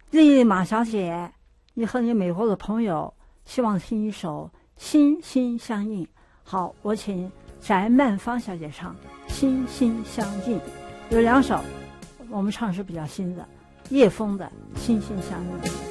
丽马小姐，你和你美国的朋友希望听一首《心心相印》。好，我请翟曼芳小姐唱《心心相印》。有2首，我们唱的是比较新的，叶枫的《心心相印》。